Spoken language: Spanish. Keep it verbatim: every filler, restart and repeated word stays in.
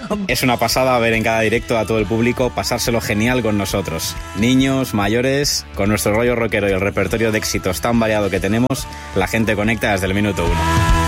Es una pasada ver en cada directo a todo el público pasárselo genial con nosotros. Niños, mayores, con nuestro rollo rockero y el repertorio de éxitos tan variado que tenemos, la gente conecta desde el minuto uno.